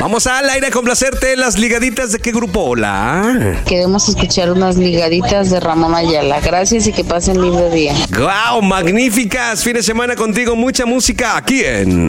Vamos al aire a complacerte. Las ligaditas de qué grupo, hola. Queremos escuchar unas ligaditas de Ramón Ayala. Gracias y que pasen lindo día. ¡Guau! Magníficas. Fin de semana contigo. Mucha música aquí en